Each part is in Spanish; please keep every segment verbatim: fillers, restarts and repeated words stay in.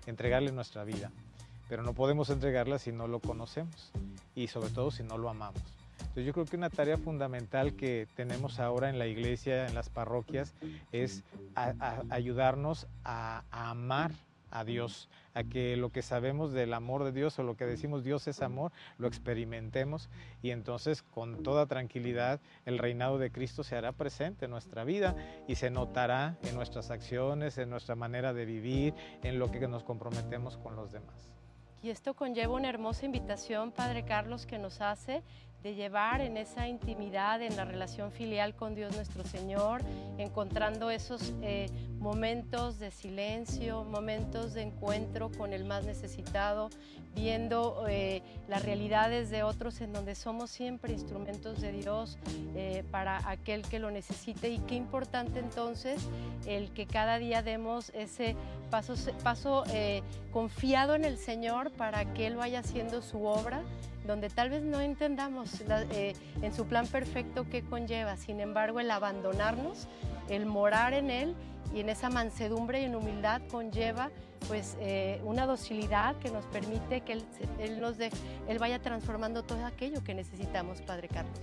entregarle nuestra vida, pero no podemos entregarla si no lo conocemos y sobre todo si no lo amamos. Entonces yo creo que una tarea fundamental que tenemos ahora en la iglesia, en las parroquias, es a, a ayudarnos a, a amar a Dios, a que lo que sabemos del amor de Dios o lo que decimos Dios es amor, lo experimentemos y entonces con toda tranquilidad el reinado de Cristo se hará presente en nuestra vida y se notará en nuestras acciones, en nuestra manera de vivir, en lo que nos comprometemos con los demás. Y esto conlleva una hermosa invitación, Padre Carlos, que nos hace de llevar en esa intimidad, en la relación filial con Dios nuestro Señor, encontrando esos eh, momentos de silencio, momentos de encuentro con el más necesitado, viendo eh, las realidades de otros en donde somos siempre instrumentos de Dios eh, para aquel que lo necesite. Y qué importante entonces el que cada día demos ese paso, paso eh, confiado en el Señor para que Él vaya haciendo su obra, donde tal vez no entendamos la, eh, en su plan perfecto qué conlleva. Sin embargo, el abandonarnos, el morar en Él y en esa mansedumbre y en humildad conlleva pues eh, una docilidad que nos permite que Él, él, nos de, él vaya transformando todo aquello que necesitamos, Padre Carlos.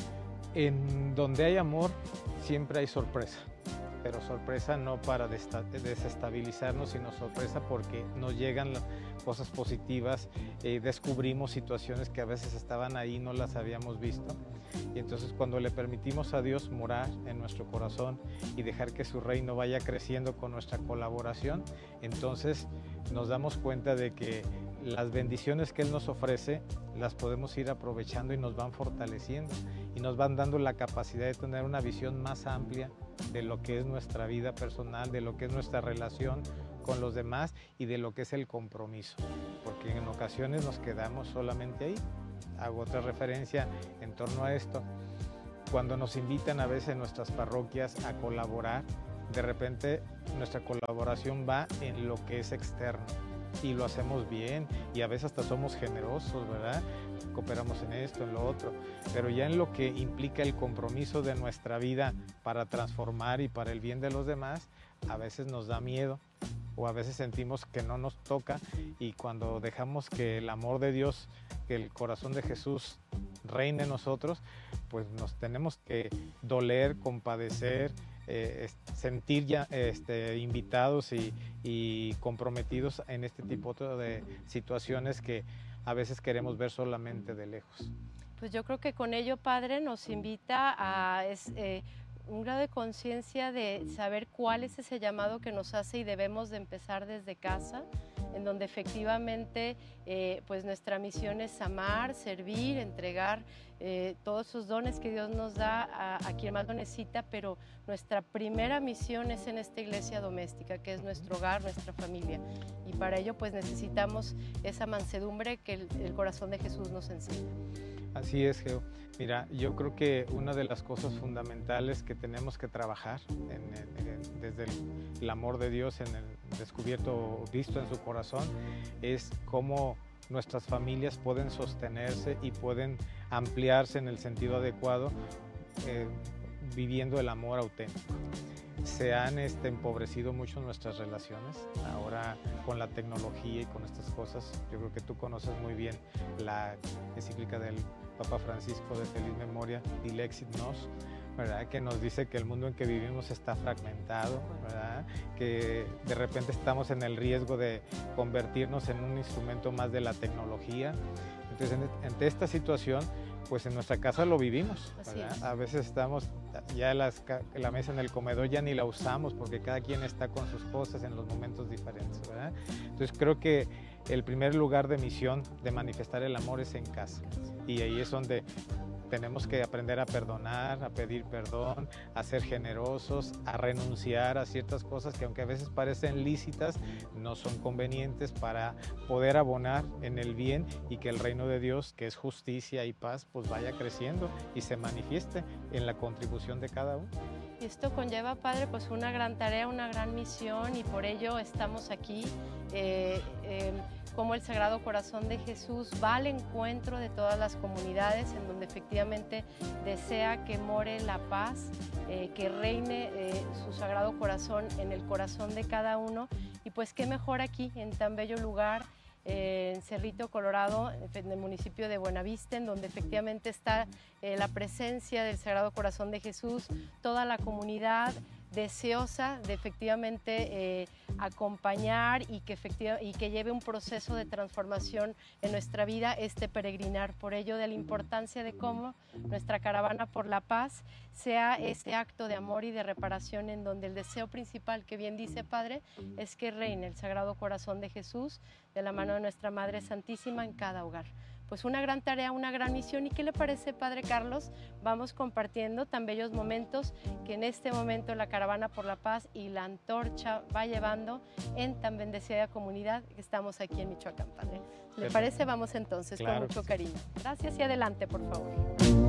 En donde hay amor siempre hay sorpresa, pero sorpresa no para desestabilizarnos, sino sorpresa porque nos llegan cosas positivas, eh, descubrimos situaciones que a veces estaban ahí, no las habíamos visto. Y entonces cuando le permitimos a Dios morar en nuestro corazón y dejar que su reino vaya creciendo con nuestra colaboración, entonces nos damos cuenta de que las bendiciones que Él nos ofrece las podemos ir aprovechando y nos van fortaleciendo y nos van dando la capacidad de tener una visión más amplia de lo que es nuestra vida personal, de lo que es nuestra relación con los demás y de lo que es el compromiso, porque en ocasiones nos quedamos solamente ahí. Hago otra referencia en torno a esto. Cuando nos invitan a veces en nuestras parroquias a colaborar, de repente nuestra colaboración va en lo que es externo y lo hacemos bien y a veces hasta somos generosos, ¿verdad? Cooperamos en esto, en lo otro, pero ya en lo que implica el compromiso de nuestra vida para transformar y para el bien de los demás, a veces nos da miedo o a veces sentimos que no nos toca, y cuando dejamos que el amor de Dios, que el corazón de Jesús reine en nosotros, pues nos tenemos que doler, compadecer, eh, sentir ya este, invitados y, y comprometidos en este tipo de situaciones que a veces queremos ver solamente de lejos. Pues yo creo que con ello, Padre, nos invita a es, eh, un grado de conciencia de saber cuál es ese llamado que nos hace y debemos de empezar desde casa, en donde efectivamente eh, pues nuestra misión es amar, servir, entregar eh, todos esos dones que Dios nos da a, a quien más lo necesita, pero nuestra primera misión es en esta iglesia doméstica, que es nuestro hogar, nuestra familia, y para ello pues necesitamos esa mansedumbre que el, el corazón de Jesús nos enseña. Así es, Geo. Mira, yo creo que una de las cosas fundamentales que tenemos que trabajar en, en, en, desde el, el amor de Dios en el descubierto, visto en su corazón, es cómo nuestras familias pueden sostenerse y pueden ampliarse en el sentido adecuado, eh, viviendo el amor auténtico. Se han este, empobrecido mucho nuestras relaciones ahora con la tecnología y con estas cosas. Yo creo que tú conoces muy bien la encíclica del Papa Francisco de Feliz Memoria, Dilexit Nos, ¿verdad? Que nos dice que el mundo en que vivimos está fragmentado, ¿verdad? Que de repente estamos en el riesgo de convertirnos en un instrumento más de la tecnología. Entonces, ante esta situación, pues en nuestra casa lo vivimos, ¿verdad? A veces estamos ya las, la mesa en el comedor ya ni la usamos porque cada quien está con sus cosas en los momentos diferentes, ¿verdad? Entonces creo que el primer lugar de misión de manifestar el amor es en casa, y ahí es donde tenemos que aprender a perdonar, a pedir perdón, a ser generosos, a renunciar a ciertas cosas que aunque a veces parecen lícitas, no son convenientes para poder abonar en el bien y que el reino de Dios, que es justicia y paz, pues vaya creciendo y se manifieste en la contribución de cada uno. Y esto conlleva, Padre, pues una gran tarea, una gran misión, y por ello estamos aquí eh, eh, cómo el Sagrado Corazón de Jesús va al encuentro de todas las comunidades, en donde efectivamente desea que more la paz, eh, que reine eh, su Sagrado Corazón en el corazón de cada uno. Y pues qué mejor aquí, en tan bello lugar, eh, en Cerrito Colorado, en el municipio de Buenavista, en donde efectivamente está eh, la presencia del Sagrado Corazón de Jesús, toda la comunidad deseosa de efectivamente eh, acompañar y que, efectiva, y que lleve un proceso de transformación en nuestra vida este peregrinar. Por ello, de la importancia de cómo nuestra caravana por la paz sea ese acto de amor y de reparación, en donde el deseo principal, que bien dice Padre, es que reine el Sagrado Corazón de Jesús de la mano de nuestra Madre Santísima en cada hogar. Pues una gran tarea, una gran misión. ¿Y qué le parece, Padre Carlos? Vamos compartiendo tan bellos momentos que en este momento la Caravana por la Paz y la Antorcha va llevando en tan bendecida comunidad que estamos aquí en Michoacán, Padre. ¿Le parece? Vamos entonces, claro, con mucho cariño. Gracias y adelante, por favor.